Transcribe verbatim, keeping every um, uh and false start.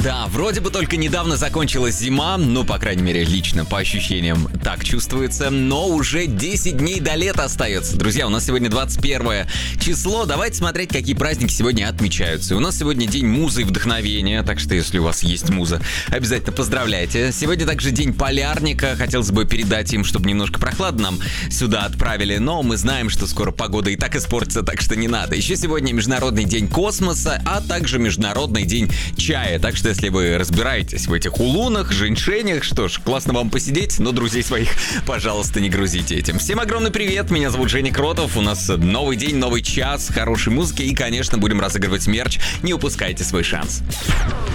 Да, вроде бы только недавно закончилась зима, ну, по крайней мере, лично, по ощущениям, так чувствуется, но уже десять дней до лета остается. Друзья, у нас сегодня двадцать первое число, давайте смотреть, какие праздники сегодня отмечаются. И у нас сегодня день музы и вдохновения, так что если у вас есть муза, обязательно поздравляйте. Сегодня также день полярника, хотелось бы передать им, чтобы немножко прохладно нам сюда отправили, но мы знаем, что скоро погода и так испортится, так что не надо. Еще сегодня Международный день космоса, а также Международный день чая, так что если вы разбираетесь в этих улунах, женьшенях, что ж, классно вам посидеть, но друзей своих, пожалуйста, не грузите этим. Всем огромный привет, меня зовут Женя Кротов, у нас новый день, новый час, хорошей музыки и, конечно, будем разыгрывать мерч, не упускайте свой шанс.